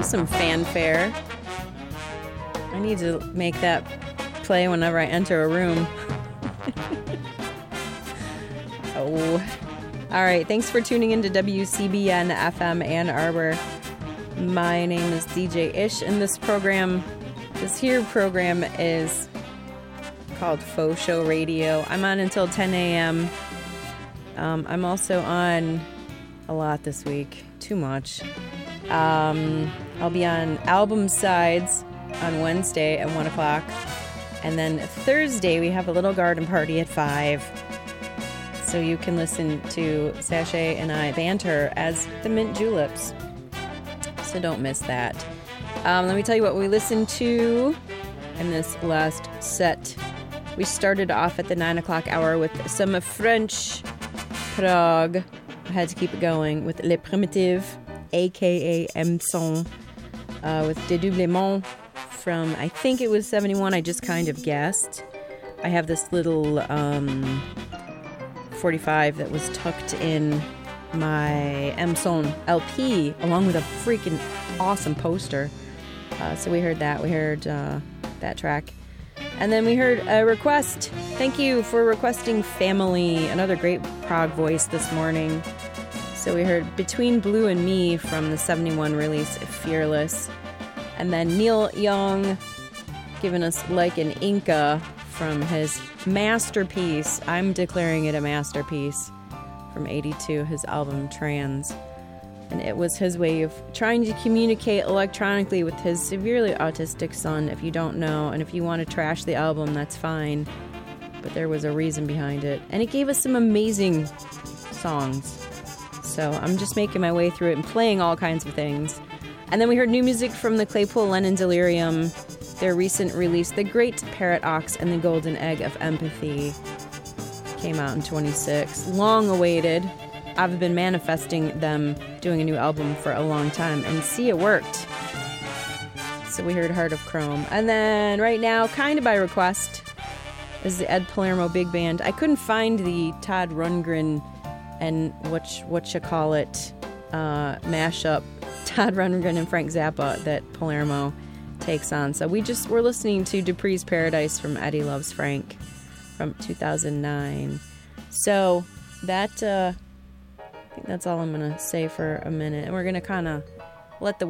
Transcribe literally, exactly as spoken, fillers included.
some fanfare. I need to make that play whenever I enter a room. Oh. All right. Thanks for tuning in to W C B N F M Ann Arbor. My name is D J Ish, and this program, this here program is called Faux Show Radio. I'm on until ten a.m. Um, I'm also on a lot this week. Too much. Um, I'll be on Album Sides on Wednesday at one o'clock. And then Thursday, we have a little garden party at five. So you can listen to Sashay and I banter as the Mint Juleps. So don't miss that. Um, let me tell you what we listened to in this last set. We started off at the nine o'clock hour with some French Prague. I had to keep it going with Les Primitives, a k a. Emson, uh, with Dédoublement from, I think it was seventy-one. I just kind of guessed. I have this little um, forty-five that was tucked in my Emson L P along with a freaking awesome poster. Uh, so we heard that. We heard uh, that track. And then we heard a request. Thank you for requesting Family, another great Prague voice this morning. So we heard Between Blue and Me from the seventy-one release Fearless. And then Neil Young giving us Like an Inca from his masterpiece. I'm declaring it a masterpiece from eighty-two, his album Trans. And it was his way of trying to communicate electronically with his severely autistic son, if you don't know. And if you want to trash the album, that's fine. But there was a reason behind it. And it gave us some amazing songs. So I'm just making my way through it and playing all kinds of things. And then we heard new music from the Claypool Lennon Delirium, their recent release, The Great Parrot Ox and the Golden Egg of Empathy. Came out in twenty-six. Long awaited. I've been manifesting them doing a new album for a long time, and see, it worked. So we heard Heart of Chrome. And then right now, kind of by request, is the Ed Palermo Big Band. I couldn't find the Todd Rundgren and what what you call it uh, mashup, Todd Rundgren and Frank Zappa that Palermo takes on. So we just we're listening to Dupree's Paradise from Eddie Loves Frank from two thousand nine. So that uh, I think that's all I'm gonna say for a minute, and we're gonna kind of let the